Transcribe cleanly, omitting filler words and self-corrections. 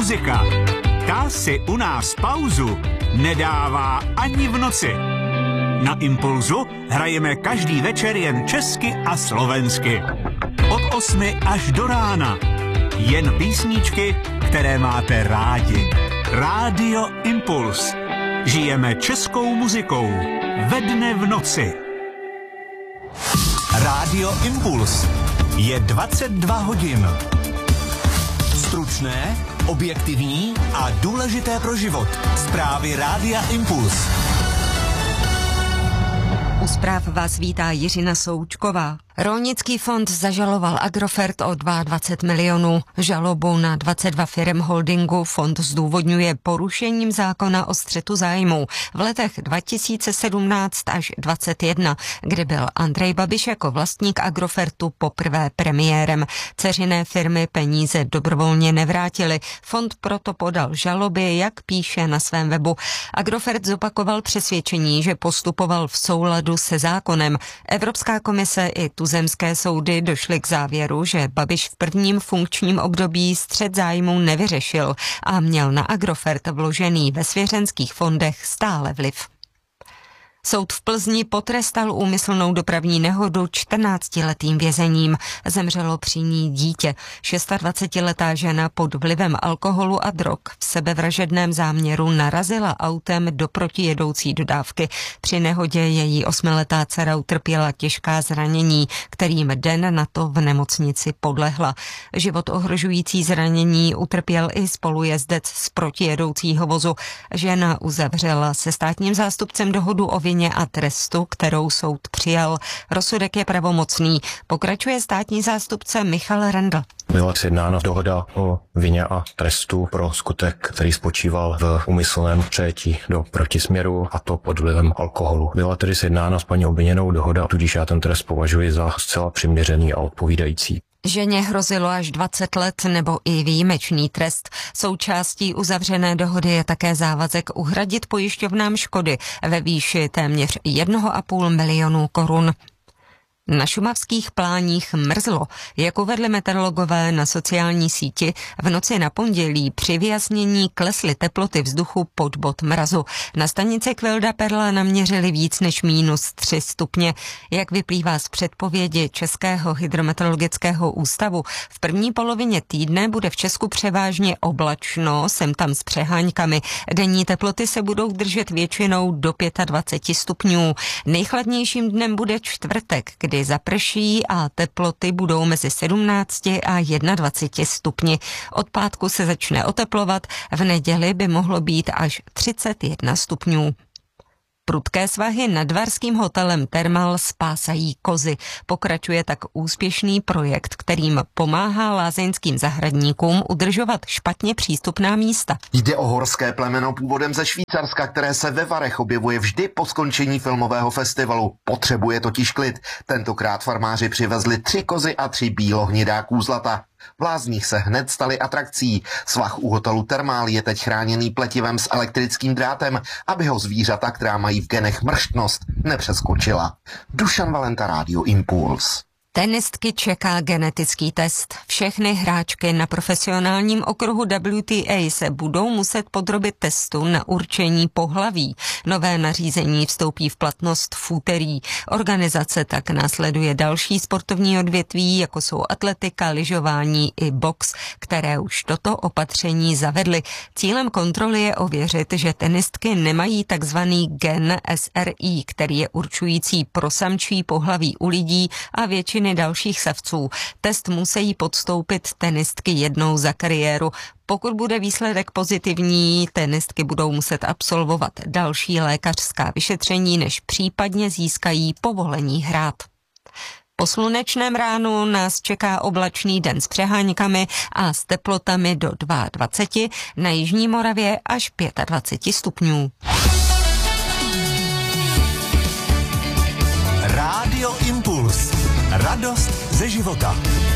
muzika. Ta si u nás pauzu nedává ani v noci. Na Impulzu hrajeme každý večer jen česky a slovensky. Od 8 až do rána. Jen písničky, které máte rádi. Rádio Impuls. Žijeme českou muzikou. Ve dne v noci. Rádio Impuls. Je 22 hodin. Stručné, objektivní a důležité pro život. Zprávy Rádia Impuls. U zpráv vás vítá Jiřina Součková. Rolnický fond zažaloval Agrofert o 22 milionů. Žalobu na 22 firem holdingu fond zdůvodňuje porušením zákona o střetu zájmů v letech 2017 až 2021, kdy byl Andrej Babiš jako vlastník Agrofertu poprvé premiérem. Dceřiné firmy peníze dobrovolně nevrátily. Fond proto podal žaloby, jak píše na svém webu. Agrofert zopakoval přesvědčení, že postupoval v souladu se zákonem. Evropská komise i tuzemské soudy došly k závěru, že Babiš v prvním funkčním období střet zájmů nevyřešil a měl na Agrofert vložený ve svěřenských fondech stále vliv. Soud v Plzni potrestal úmyslnou dopravní nehodu 14letým vězením. Zemřelo při ní dítě. 26letá žena pod vlivem alkoholu a drog v sebevražedném záměru narazila autem do protijedoucí dodávky. Při nehodě její 8letá dcera utrpěla těžká zranění, kterým den na to v nemocnici podlehla. Život ohrožující zranění utrpěl i spolujezdec z protijedoucího vozu. Žena uzavřela se státním zástupcem dohodu o vině a trestu, kterou soud přijal. Rozsudek je pravomocný. Pokračuje státní zástupce Michal Rendl. Byla sjednána dohoda o vině a trestu pro skutek, který spočíval v úmyslném přejetí do protisměru, a to pod vlivem alkoholu. Byla tedy sjednána s paní obviněnou dohoda, tudíž já ten trest považuji za zcela přiměřený a odpovídající. Ženě hrozilo až 20 let nebo i výjimečný trest. Součástí uzavřené dohody je také závazek uhradit pojišťovnám škody ve výši téměř 1,5 milionu korun. Na šumavských pláních mrzlo. Jak uvedli meteorologové na sociální síti, v noci na pondělí při vyjasnění klesly teploty vzduchu pod bod mrazu. Na stanici Kvilda Perla naměřili víc než -3 stupně. Jak vyplývá z předpovědi Českého hydrometeorologického ústavu, v první polovině týdne bude v Česku převážně oblačno, sem tam s přeháňkami. Denní teploty se budou držet většinou do 25 stupňů. Nejchladnějším dnem bude čtvrtek, kdy zaprší a teploty budou mezi 17 a 21 stupni. Od pátku se začne oteplovat, v neděli by mohlo být až 31 stupňů. Prudké svahy nad varským hotelem Thermal spásají kozy. Pokračuje tak úspěšný projekt, kterým pomáhá lázeňským zahradníkům udržovat špatně přístupná místa. Jde o horské plemeno původem ze Švýcarska, které se ve Varech objevuje vždy po skončení filmového festivalu. Potřebuje totiž klid. Tentokrát farmáři přivezli 3 kozy a 3 bílohnědá kůzlata. V lázních se hned staly atrakcí. Svah u hotelu Thermal je teď chráněný pletivem s elektrickým drátem, aby ho zvířata, která mají v genech mrštnost, nepřeskočila. Dušan Valenta, Rádio Impuls. Tenistky čeká genetický test. Všechny hráčky na profesionálním okruhu WTA se budou muset podrobit testu na určení pohlaví. Nové nařízení vstoupí v platnost v úterý. Organizace tak následuje další sportovní odvětví, jako jsou atletika, lyžování i box, které už toto opatření zavedly. Cílem kontroly je ověřit, že tenistky nemají takzvaný gen SRI, který je určující pro samčí pohlaví u lidí a většiny dalších savců. Test musí podstoupit tenistky jednou za kariéru. Pokud bude výsledek pozitivní, tenistky budou muset absolvovat další lékařská vyšetření, než případně získají povolení hrát. Po slunečném ránu nás čeká oblačný den s přeháňkami a s teplotami do 22, na jižní Moravě až 25 stupňů. Rádio Impuls. Radost ze života.